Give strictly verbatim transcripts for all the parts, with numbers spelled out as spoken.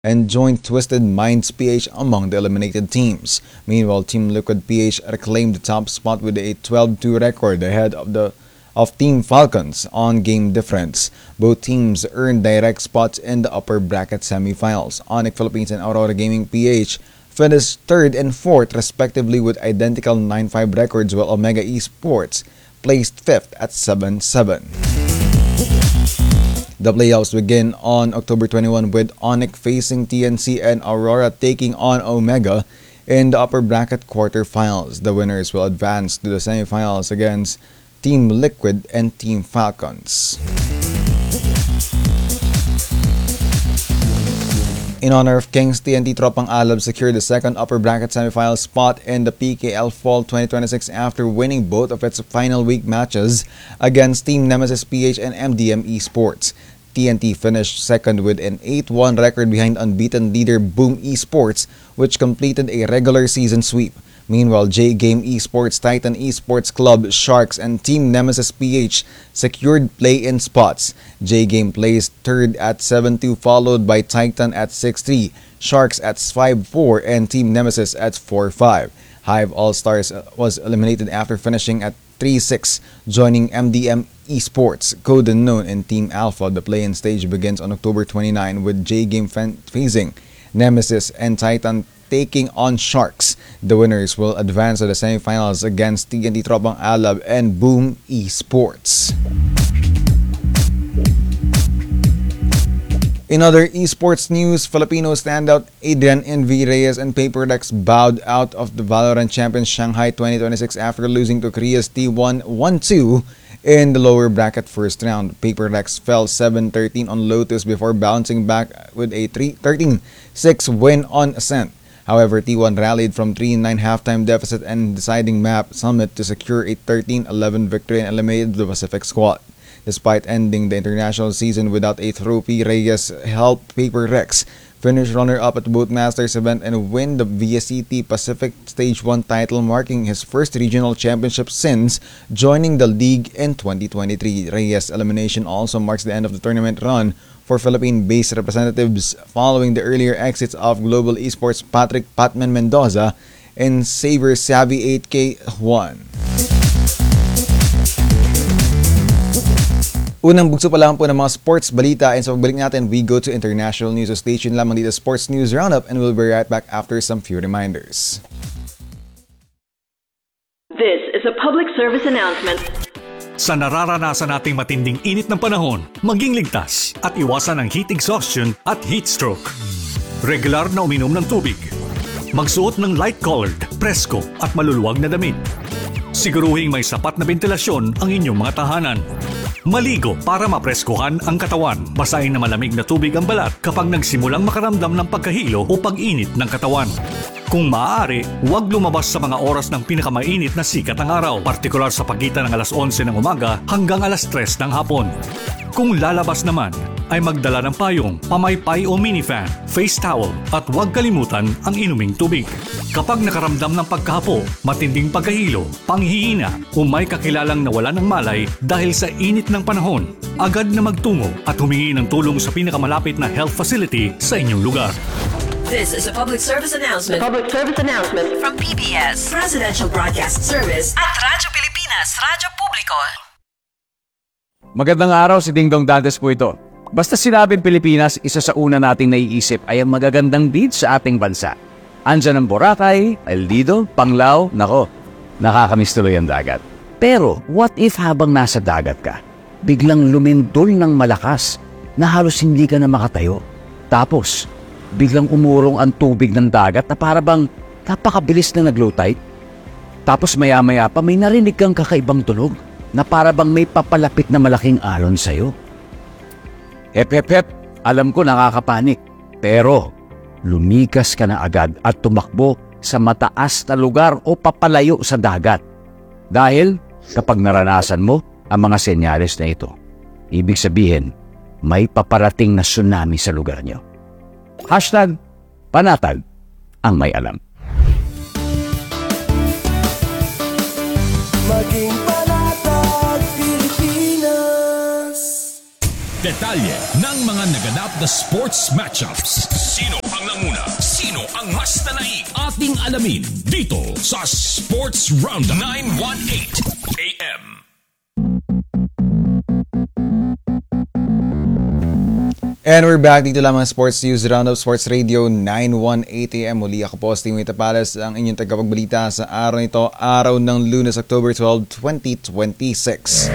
and joined Twisted Minds P H among the eliminated teams. Meanwhile, Team Liquid P H reclaimed the top spot with a twelve two record ahead of the of Team Falcons on game difference. Both teams earned direct spots in the upper bracket semifinals. Onyx Philippines and Aurora Gaming P H finished third and fourth respectively with identical nine five records, while Omega Esports placed fifth at seven seven. The playoffs begin on October twenty-first with Onyx facing T N C and Aurora taking on Omega in the upper bracket quarterfinals. The winners will advance to the semifinals against Team Liquid and Team Falcons. In honor of Kings, T N T Tropang Alab secured the second upper bracket semifinal spot in the P K L Fall twenty twenty-six after winning both of its final week matches against Team Nemesis P H and M D M Esports. T N T finished second with an eight one record behind unbeaten leader Boom Esports, which completed a regular season sweep. Meanwhile, J-Game Esports, Titan Esports Club, Sharks, and Team Nemesis P H secured play-in spots. J-Game placed third at seven two, followed by Titan at six three, Sharks at five four, and Team Nemesis at four five. Hive All-Stars was eliminated after finishing at three six, joining M D M Esports, code unknown, in Team Alpha. The play-in stage begins on October twenty-ninth with J-Game facing Nemesis and Titan taking on Sharks. The winners will advance to the semifinals against T N T Tropang Alab and Boom Esports. In other esports news, Filipino standout Adrian Envy Reyes and PaperDex bowed out of the Valorant Champions Shanghai twenty twenty-six after losing to Korea's T one one two in the lower bracket first round. PaperDex fell seven thirteen on Lotus before bouncing back with a thirteen six win on Ascent. However, T one rallied from three nine halftime deficit and deciding map Summit to secure a thirteen eleven victory and eliminated the Pacific squad. Despite ending the international season without a trophy, Reyes helped PaperDex finish runner-up at both Masters event and win the V S C T Pacific Stage one title, marking his first regional championship since joining the league in twenty twenty-three. Reyes' elimination also marks the end of the tournament run for Philippine-based representatives following the earlier exits of Global Esports Patrick Patman Mendoza and Saber Savvy eight K one. Unang bugso pa lang po ng mga sports balita, and sa pagbalik natin, we go to international news. So station lamang dito Sports News Roundup, and we'll be right back after some few reminders. This is a public service announcement. Sa nararanasan nating matinding init ng panahon, maging ligtas at iwasan ang heat exhaustion at heat stroke. Regular na uminom ng tubig. Magsuot ng light-colored, presko at maluluwag na damit. Siguruhing may sapat na ventilasyon ang inyong mga tahanan. Maligo para mapreskuhan ang katawan. Basahin na malamig na tubig ang balat kapag nagsimulang makaramdam ng pagkahilo o pag-init ng katawan. Kung maaari, huwag lumabas sa mga oras ng pinakamainit na sikat ng araw, partikular sa pagitan ng alas onse ng umaga hanggang alas tres ng hapon. Kung lalabas naman, ay magdala ng payong, pamaypay o minifan, face towel at huwag kalimutan ang inuming tubig. Kapag nakaramdam ng pagkahapo, matinding pagkahilo, panghihina o may kakilalang nawala ng malay dahil sa init ng panahon, agad na magtungo at humingi ng tulong sa pinakamalapit na health facility sa inyong lugar. This is a public service announcement. Public service announcement From P B S Presidential Broadcast Service at Radyo Pilipinas, Radyo Publiko. Magandang araw, si Dingdong Dantes po ito. Basta sinabing Pilipinas, isa sa una nating naiisip ay ang magagandang beach sa ating bansa. Andyan ang Boracay, El Nido, Panglao, nako, nakakamiss tuloy ang dagat. Pero what if habang nasa dagat ka, biglang lumindol ng malakas na halos hindi ka na makatayo? Tapos, biglang umurong ang tubig ng dagat na para bang napakabilis na nag-low tide? Tapos maya-maya pa may narinig kang kakaibang tunog na para bang may papalapit na malaking alon sa'yo. Hep, hep, hep, alam ko nakakapanik. Pero, lumikas ka na agad at tumakbo sa mataas na lugar o papalayo sa dagat. Dahil, kapag naranasan mo ang mga senyales na ito, ibig sabihin, may paparating na tsunami sa lugar nyo. Hashtag, panatag ang may alam. Maging panatag Pilipinas. Detalye ng mga naganap na sports matchups. Sino ang nanguna? Sino ang mas nanaig? Ating alamin dito sa Sports Roundup nine eighteen A M. And we're back dito lamang Sports News Roundup Sports Radio nine eighteen A M. Muli ako po, Steven Tapales, ang inyong tagapagbalita sa araw nito, araw ng Lunes, October twelfth, twenty twenty-six.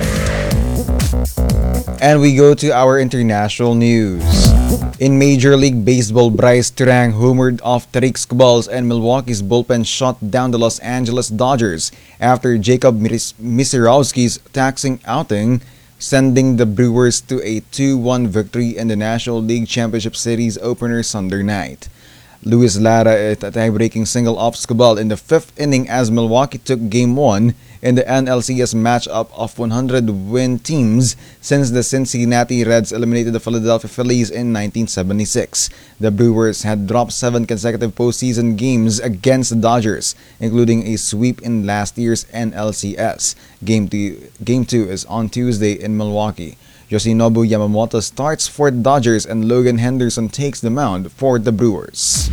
And we go to our international news. In Major League Baseball, Bryce Turang homered off Tarik Skubals and Milwaukee's bullpen shut down the Los Angeles Dodgers after Jacob Misirowski's taxing outing, sending the Brewers to a two one victory in the National League Championship Series opener Sunday night. Luis Lara hit a tie-breaking single off Skubal in the fifth inning as Milwaukee took Game one in the N L C S matchup of one hundred win teams since the Cincinnati Reds eliminated the Philadelphia Phillies in nineteen seventy-six. The Brewers had dropped seven consecutive postseason games against the Dodgers, including a sweep in last year's N L C S. Game two, Game two is on Tuesday in Milwaukee. Yoshinobu Yamamoto starts for the Dodgers and Logan Henderson takes the mound for the Brewers.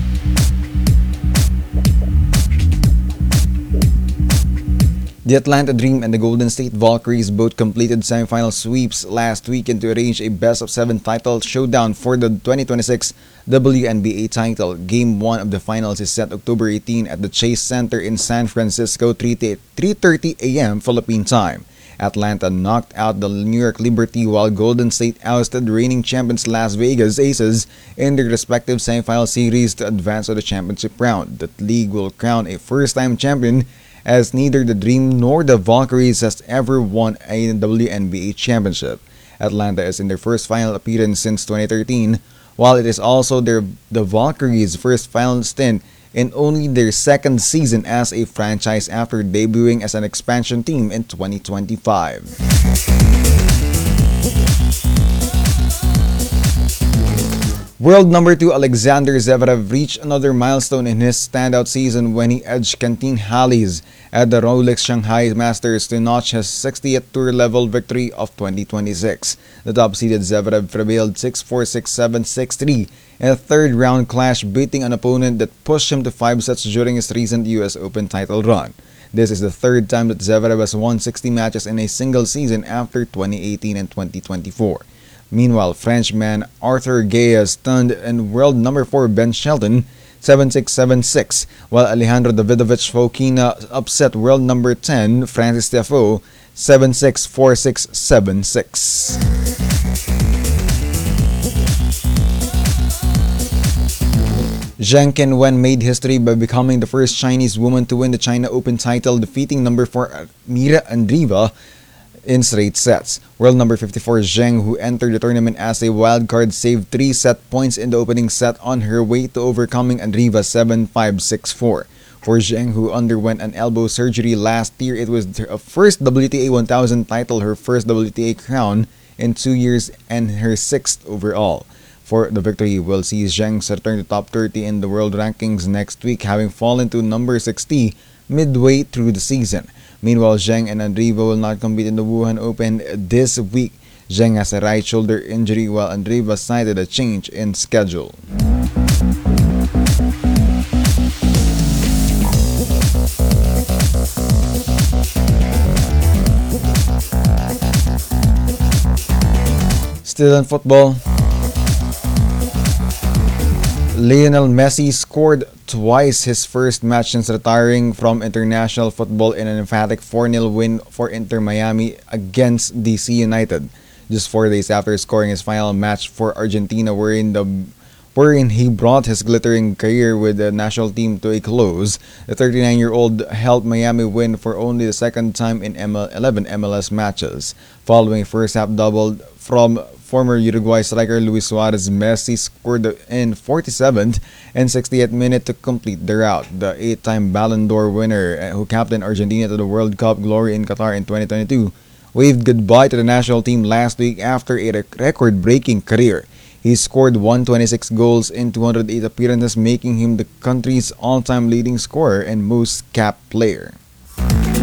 The Atlanta Dream and the Golden State Valkyries both completed semifinal sweeps last weekend to arrange a best-of-seven title showdown for the twenty twenty-six W N B A title. Game one of the finals is set October eighteenth at the Chase Center in San Francisco, three thirty a m Philippine time. Atlanta knocked out the New York Liberty while Golden State ousted reigning champions Las Vegas Aces in their respective semifinal series to advance to the championship round. The league will crown a first-time champion, as neither the Dream nor the Valkyries has ever won a W N B A championship. Atlanta is in their first final appearance since twenty thirteen, while it is also their the Valkyries' first final stint in only their second season as a franchise after debuting as an expansion team in twenty twenty-five. World number two Alexander Zverev reached another milestone in his standout season when he edged Quentin Halys at the Rolex Shanghai Masters to notch his sixtieth tour-level victory of twenty twenty-six. The top-seeded Zverev prevailed six four, six seven, six three in a third-round clash, beating an opponent that pushed him to five sets during his recent U S Open title run. This is the third time that Zverev has won sixty matches in a single season after twenty eighteen and twenty twenty-four. Meanwhile, Frenchman Arthur Gaya stunned and world number four Ben Shelton seven six, seven six, while Alejandro Davidovich Fokina upset world number ten Francis Tiafoe seven six, four six, seven six. Zheng Qinwen made history by becoming the first Chinese woman to win the China Open title, defeating number four Mira Andreeva in straight sets. World number fifty-four Zheng, who entered the tournament as a wildcard, saved three set points in the opening set on her way to overcoming Andreeva seven five, six four. For Zheng, who underwent an elbow surgery last year, it was her first W T A one thousand title, her first W T A crown in two years, and her sixth overall. For the victory will see Zheng's return to top thirty in the world rankings next week, having fallen to number sixty midway through the season. Meanwhile, Zheng and Andreeva will not compete in the Wuhan Open this week. Zheng has a right shoulder injury, while Andreeva cited a change in schedule. Still in football, Lionel Messi scored twice his first match since retiring from international football in an emphatic four nil win for Inter Miami against D C United, just four days after scoring his final match for Argentina, wherein the wherein he brought his glittering career with the national team to a close. The thirty-nine-year-old helped Miami win for only the second time in eleven M L S matches. Following a first-half double from former Uruguay striker Luis Suarez, Messi scored in forty-seventh and sixtieth minute to complete the rout. The eight-time Ballon d'Or winner, who captained Argentina to the World Cup glory in Qatar in twenty twenty-two, waved goodbye to the national team last week after a record-breaking career. He scored one hundred twenty-six goals in two hundred eight appearances, making him the country's all-time leading scorer and most capped player.